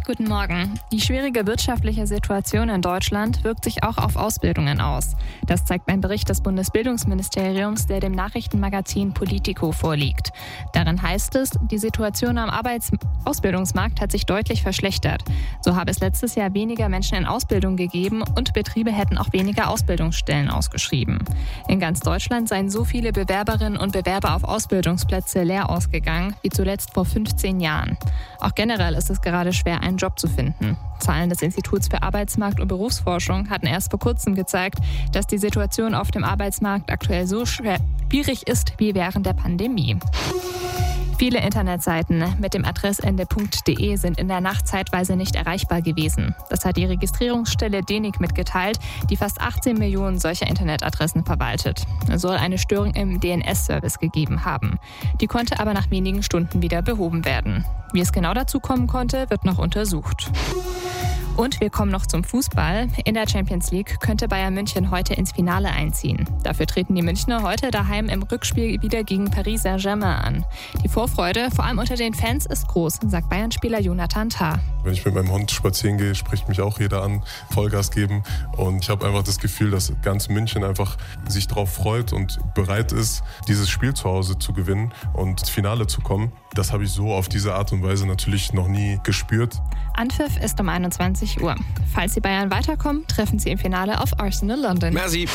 Guten Morgen. Die schwierige wirtschaftliche Situation in Deutschland wirkt sich auch auf Ausbildungen aus. Das zeigt ein Bericht des Bundesbildungsministeriums, der dem Nachrichtenmagazin Politico vorliegt. Darin heißt es, die Situation am Ausbildungsmarkt hat sich deutlich verschlechtert. So habe es letztes Jahr weniger Menschen in Ausbildung gegeben und Betriebe hätten auch weniger Ausbildungsstellen ausgeschrieben. In ganz Deutschland seien so viele Bewerberinnen und Bewerber auf Ausbildungsplätze leer ausgegangen wie zuletzt vor 15 Jahren. Auch generell ist es gerade schwer, einen Job zu finden. Zahlen des Instituts für Arbeitsmarkt- und Berufsforschung hatten erst vor kurzem gezeigt, dass die Situation auf dem Arbeitsmarkt aktuell so schwierig ist wie während der Pandemie. Viele Internetseiten mit dem Adressende .de sind in der Nacht zeitweise nicht erreichbar gewesen. Das hat die Registrierungsstelle DENIC mitgeteilt, die fast 18 Millionen solcher Internetadressen verwaltet. Es soll eine Störung im DNS-Service gegeben haben. Die konnte aber nach wenigen Stunden wieder behoben werden. Wie es genau dazu kommen konnte, wird noch untersucht. Und wir kommen noch zum Fußball. In der Champions League könnte Bayern München heute ins Finale einziehen. Dafür treten die Münchner heute daheim im Rückspiel wieder gegen Paris Saint-Germain an. Die Vorfreude, vor allem unter den Fans, ist groß, sagt Bayern-Spieler Jonathan Tah. Wenn ich mit meinem Hund spazieren gehe, spricht mich auch jeder an, Vollgas geben. Und ich habe einfach das Gefühl, dass ganz München einfach sich darauf freut und bereit ist, dieses Spiel zu Hause zu gewinnen und ins Finale zu kommen. Das habe ich so auf diese Art und Weise natürlich noch nie gespürt. Anpfiff ist um 21 Uhr. Falls die Bayern weiterkommen, treffen sie im Finale auf Arsenal London. Merci.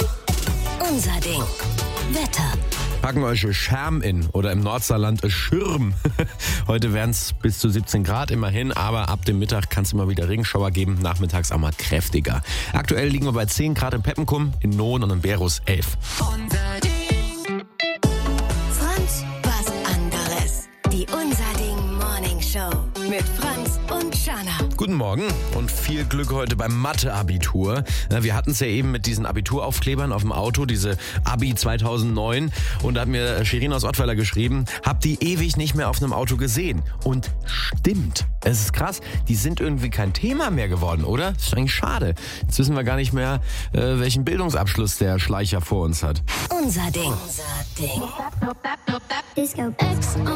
Unser Ding. Wetter. Packen euch Schirm in oder im Nordsaarland Schirm. Heute werden es bis zu 17 Grad immerhin, aber ab dem Mittag kann es immer wieder Regenschauer geben, nachmittags auch mal kräftiger. Aktuell liegen wir bei 10 Grad in Peppenkum, in Nohn und in Berus 11. Unser Ding. Franz, was anderes. Die Unser Ding Morning Show mit Franz und Shanna. Guten Morgen und viel Glück heute beim Mathe-Abitur. Wir hatten es ja eben mit diesen Abituraufklebern auf dem Auto, diese Abi 2009. Und da hat mir Shirin aus Ottweiler geschrieben, hab die ewig nicht mehr auf einem Auto gesehen. Und stimmt, es ist krass, die sind irgendwie kein Thema mehr geworden, oder? Das ist eigentlich schade. Jetzt wissen wir gar nicht mehr, welchen Bildungsabschluss der Schleicher vor uns hat. Unser Ding. Disco X.